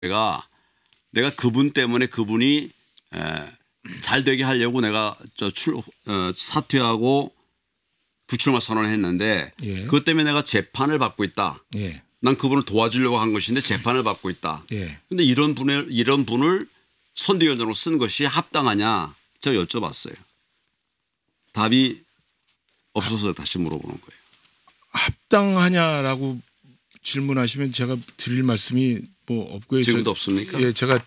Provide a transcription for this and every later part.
내가 그분 때문에 그분이 잘 되게 하려고 내가 사퇴하고 부출마 선언했는데 예. 그것 때문에 내가 재판을 받고 있다. 예. 난 그분을 도와주려고 한 것인데 재판을 받고 있다. 예. 그런데 이런 분을 선대위원장으로 쓴 것이 합당하냐 제가 여쭤봤어요. 답이 없어서 다시 물어보는 거예요. 합당하냐라고 질문하시면 제가 드릴 말씀이 뭐 없고요. 지금도 없습니까? 예, 제가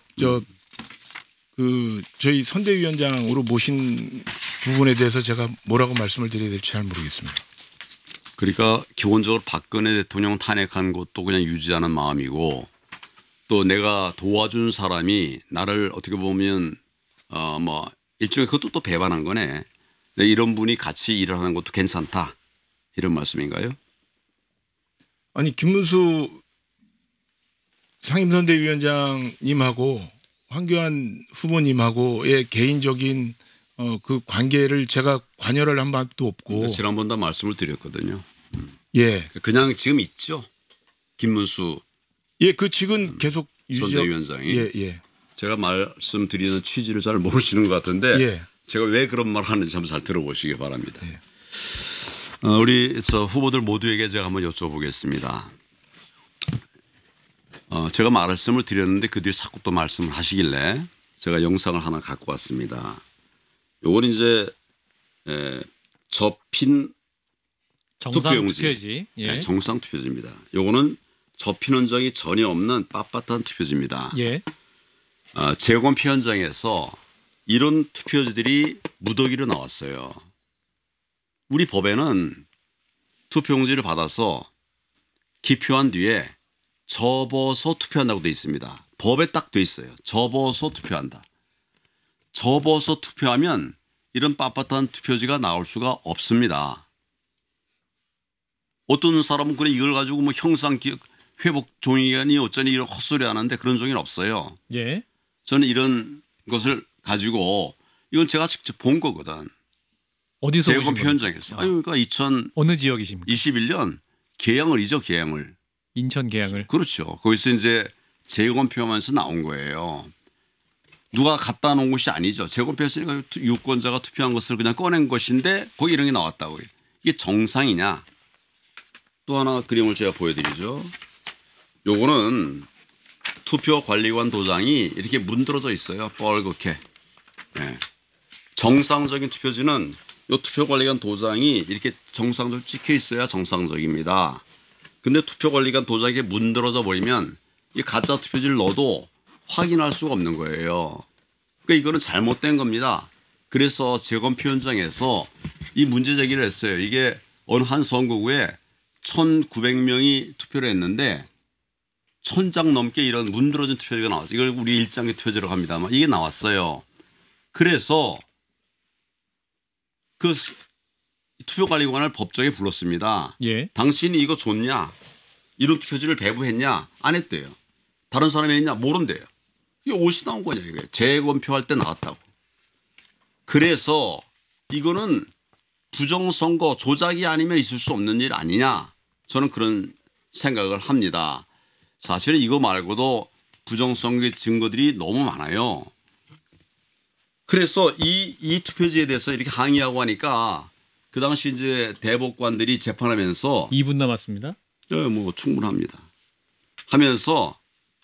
저희 선대위원장으로 모신 부분에 대해서 제가 뭐라고 말씀을 드려야 될지 잘 모르겠습니다. 그러니까 기본적으로 박근혜 대통령 탄핵한 것도 그냥 유지하는 마음이고 또 내가 도와준 사람이 나를 어떻게 보면 뭐 일종의 그것도 또 배반한 거네. 이런 분이 같이 일을 하는 것도 괜찮다. 이런 말씀인가요? 아니 김문수 상임선대위원장님하고 황교안 후보님하고의 개인적인 그 관계를 제가 관여를 한 바도 없고 지난번도 말씀을 드렸거든요. 예, 그냥 지금 있죠. 김문수 예, 그 직은 계속 선대위원장이 예. 제가 말씀드리는 취지를 잘 모르시는 것 같은데 예. 제가 왜 그런 말을 하는지 한번 잘 들어보시기 바랍니다. 예. 우리 후보들 모두에게 제가 한번 여쭤보겠습니다. 제가 말씀을 드렸는데 그 뒤에 자꾸 또 말씀을 하시길래 제가 영상을 하나 갖고 왔습니다. 요건 이제 접힌 투표용지. 예. 네, 정상 투표지입니다. 요거는 접힌 흔적이 전혀 없는 빳빳한 투표지입니다. 예. 재검표 현장에서 이런 투표지들이 무더기로 나왔어요. 우리 법에는 투표용지를 받아서 기표한 뒤에 접어서 투표한다고 돼 있습니다. 법에 딱 돼 있어요. 접어서 투표한다. 접어서 투표하면 이런 빳빳한 투표지가 나올 수가 없습니다. 어떤 사람은 그래 이걸 가지고 뭐 형상 회복 종이니 어쩌니 이런 헛소리 하는데 그런 종이는 없어요. 예. 저는 이런 것을 가지고 이건 제가 직접 본 거거든. 어디서 보신 재검표 겁니까? 현장에서. 그러니까 어느 지역이십니까? 2021년 계양을이죠, 계양을. 인천 계양을. 그렇죠. 거기서 이제 재검표하면서 나온 거예요. 누가 갖다 놓은 것이 아니죠. 재검표했으니까 유권자가 투표한 것을 그냥 꺼낸 것인데 거기 이런 게 나왔다고요. 이게 정상이냐. 또 하나 그림을 제가 보여드리죠. 요거는 투표관리관 도장이 이렇게 문드러져 있어요. 뻘겋게. 네. 정상적인 투표지는 이 투표관리관 도장이 이렇게 정상적으로 찍혀 있어야 정상적입니다. 근데 투표관리관 도장이 문드러져 버리면 이 가짜 투표지를 넣어도 확인할 수가 없는 거예요. 그러니까 이거는 잘못된 겁니다. 그래서 재검표 현장에서 이 문제 제기를 했어요. 이게 어느 한 선거구에 1,900명이 투표를 했는데 1,000장 넘게 이런 문드러진 투표지가 나왔어요. 이걸 우리 일장의 투표지라고 합니다만 이게 나왔어요. 그래서 그 투표관리관을 법정에 불렀습니다. 예. 당신이 이거 줬냐? 이런 투표지를 배부했냐? 안 했대요. 다른 사람이 했냐? 모른대요. 이게 어디서 나온 거냐 이게. 재검표할 때 나왔다고. 그래서 이거는 부정선거 조작이 아니면 있을 수 없는 일 아니냐. 저는 그런 생각을 합니다. 사실은 이거 말고도 부정선거의 증거들이 너무 많아요. 그래서 이 투표지에 대해서 이렇게 항의하고 하니까 그 당시 이제 대법관들이 재판하면서 2분 남았습니다. 뭐 충분합니다. 하면서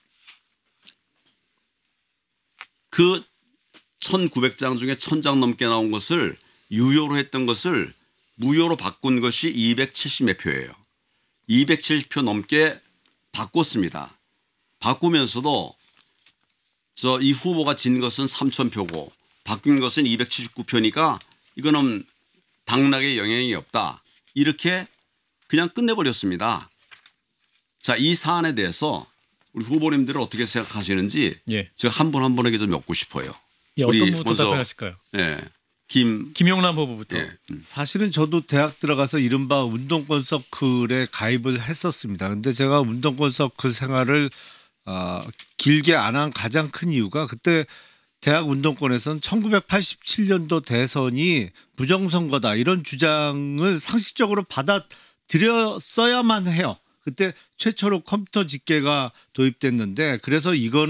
그 1,900장 중에 1,000장 넘게 나온 것을 유효로 했던 것을 무효로 바꾼 것이 270몇 표예요. 270표 넘게 바꿨습니다. 바꾸면서도 이 후보가 진 것은 3,000표고 바뀐 것은 279표니까 이거는 당락에 영향이 없다. 이렇게 그냥 끝내버렸습니다. 자, 이 사안에 대해서 우리 후보님들은 어떻게 생각하시는지 예. 제가 한 분 한 분에게 좀 묻고 싶어요. 예, 우리 어떤 분부터 먼저 답변하실까요? 예, 김용남 후보부터. 예. 사실은 저도 대학 들어가서 이른바 운동권 서클에 가입을 했었습니다. 그런데 제가 운동권 서클 생활을 길게 안 한 가장 큰 이유가 그때 대학 운동권에서는 1987년도 대선이 부정선거다 이런 주장을 상식적으로 받아들였어야만 해요. 그때 최초로 컴퓨터 집계가 도입됐는데 그래서 이거는